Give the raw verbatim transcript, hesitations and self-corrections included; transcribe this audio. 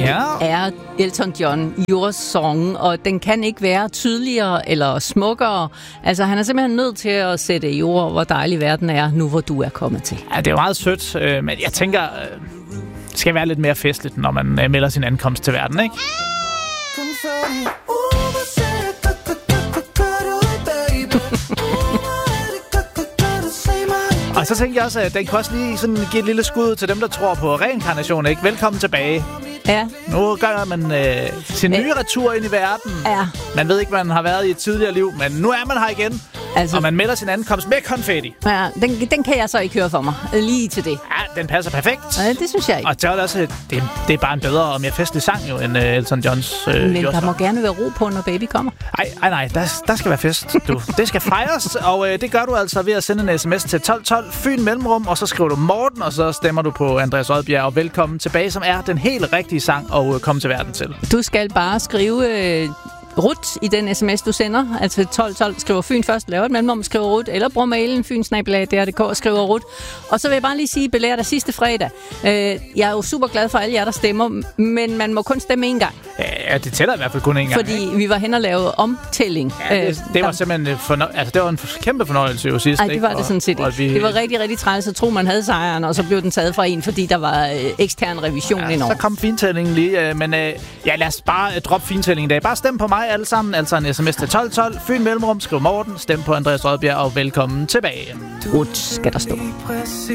ja. er Elton John, Your Song, og den kan ikke være tydeligere eller smukkere. Altså, han er simpelthen nødt til at sætte i ord, hvor dejlig verden er, nu hvor du er kommet til. Ja, det er jo meget sødt, øh, men jeg tænker, øh, det skal være lidt mere festligt, når man øh, melder sin ankomst til verden, ikke? Og så tænker jeg også, at den kan også lige sådan give et lille skud til dem, der tror på reinkarnation, ikke? Velkommen tilbage. Ja. Nu gør man øh, sin nye retur ind i verden. Ja. Man ved ikke, hvad man har været i et tidligere liv, men nu er man her igen. Altså, og man melder sin ankomst med konfetti. Ja, den, den kan jeg så ikke høre for mig. Lige til det. Ja, den passer perfekt. Ja, det synes jeg ikke. Og det er, også, det, det er bare en bedre og mere festlig sang jo, end uh, Elton Johns. Uh, men der må gerne være ro på, når baby kommer. Nej, nej, nej. Der, der skal være fest, du. Det skal fejres, og uh, det gør du altså ved at sende en sms til tolv tolv, Fyn Mellemrum, og så skriver du Morten, og så stemmer du på Andreas Odbjerg, og velkommen tilbage, som er den helt rigtige sang at uh, komme til verden til. Du skal bare skrive... Øh Rut i den sms, du sender. Altså tolv tolv skriver Fyn først, laver et mellemrum, skriver Rut, eller bruger mailen fyn snabel-a d r punktum d k og skriver Rut. Og så vil jeg bare lige sige, belærer dig sidste fredag. Øh, jeg er jo super glad for alle jer, der stemmer, men man må kun stemme én gang. Ja, det tæller i hvert fald kun én gang. Fordi ikke? Vi var hen og lave omtælling. Ja, det, det var simpelthen fornø- altså, det var en kæmpe fornøjelse jo sidst. Nej, det var ikke? det sådan set ikke. Vi... Det var rigtig, rigtig træls at tro, man havde sejren, og så blev den taget fra en, fordi der var øh, ekstern revision ja, indover. Så kom fintællingen lige, øh, men øh, ja, lad os bare øh, droppe fintællingen i dag. Bare stem på mig alle sammen, altså en sms til tolv tolv, Fyn Mellemrum, skriv Morten, stem på Andreas Odbjerg, og velkommen tilbage. Rut skal der stå.